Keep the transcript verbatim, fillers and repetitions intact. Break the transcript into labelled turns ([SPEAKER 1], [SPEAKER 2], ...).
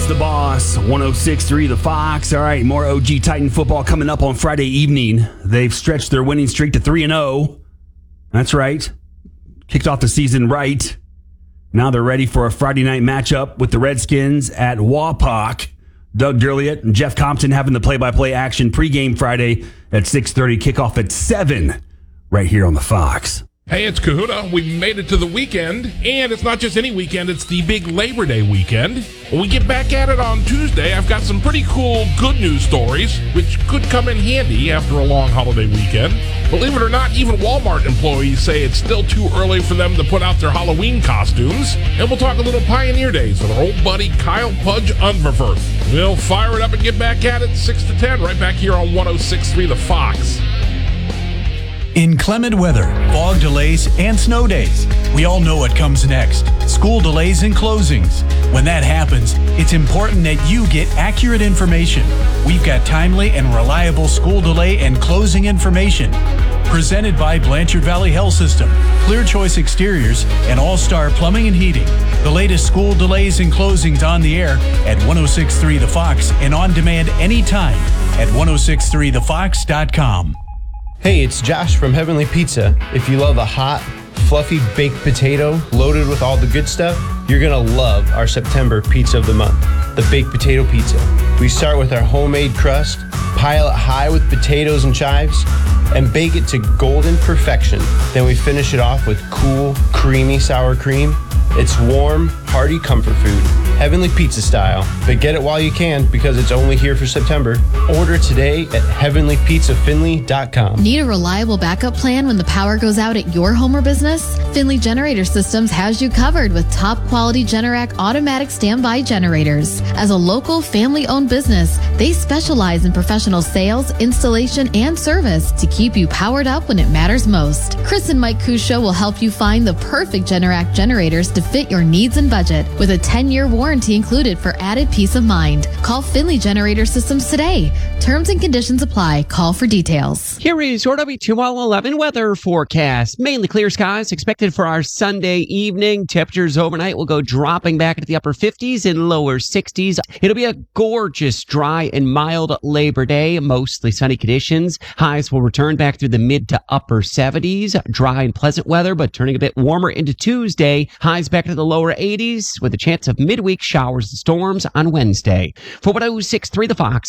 [SPEAKER 1] the boss. one oh six point three The Fox. All right, more O G Titan football coming up on Friday evening. They've stretched their winning streak to three and oh. That's right. Kicked off the season right. Now they're ready for a Friday night matchup with the Redskins at Wapak. Doug Derliot and Jeff Compton having the play-by-play action pregame Friday at six thirty. Kickoff at seven right here on the Fox.
[SPEAKER 2] Hey, it's Kahuna. We made it to the weekend, and it's not just any weekend, it's the big Labor Day weekend. When we get back at it on Tuesday, I've got some pretty cool good news stories, which could come in handy after a long holiday weekend. Believe it or not, even Walmart employees say it's still too early for them to put out their Halloween costumes. And we'll talk a little Pioneer Days with our old buddy Kyle Pudge Unverfirth. We'll fire it up and get back at it six to ten, right back here on one oh six point three The Fox.
[SPEAKER 3] Inclement weather, fog delays, and snow days. We all know what comes next. School delays and closings. When that happens, it's important that you get accurate information. We've got timely and reliable school delay and closing information. Presented by Blanchard Valley Health System, Clear Choice Exteriors, and All-Star Plumbing and Heating. The latest school delays and closings on the air at one oh six point three The Fox and on demand anytime at one oh six point three the fox dot com.
[SPEAKER 4] Hey, it's Josh from Heavenly Pizza. If you love a hot, fluffy baked potato loaded with all the good stuff, you're going to love our September Pizza of the Month, the Baked Potato Pizza. We start with our homemade crust, pile it high with potatoes and chives, and bake it to golden perfection. Then we finish it off with cool, creamy sour cream. It's warm, hearty comfort food, Heavenly Pizza style. But get it while you can because it's only here for September. Order today at heavenly pizza finley dot com.
[SPEAKER 5] Need a reliable backup plan when the power goes out at your home or business? Finley Generator Systems has you covered with top quality Generac automatic standby generators. As a local family-owned business, they specialize in professional sales, installation, and service to keep you powered up when it matters most. Chris and Mike Cusho will help you find the perfect Generac generators to fit your needs and budget with a ten-year warranty included for added peace of mind. Call Finley Generator Systems today. Terms and conditions apply. Call for details.
[SPEAKER 6] Here is your W two L eleven weather forecast. Mainly clear skies expected for our Sunday evening. Temperatures overnight will go dropping back into the upper fifties and lower sixties. It'll be a gorgeous, dry, and mild Labor Day. Mostly sunny conditions. Highs will return back through the mid to upper seventies. Dry and pleasant weather, but turning a bit warmer into Tuesday. Highs back to the lower eighties with a chance of midweek showers and storms on Wednesday. For one oh six point three The Fox.